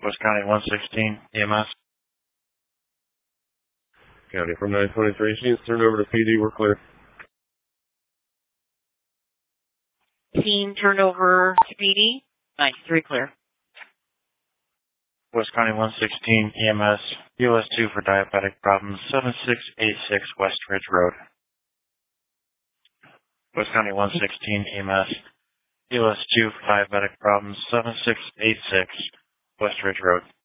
West County 116 EMS. County from 923. Scenes turned over to PD. We're clear. Scene turned over to PD. 93 clear. West County 116 EMS. US 2 for diabetic problems. 7686 West Ridge Road. West County 116 EMS. US 2 for diabetic problems. 7686 West Ridge Road.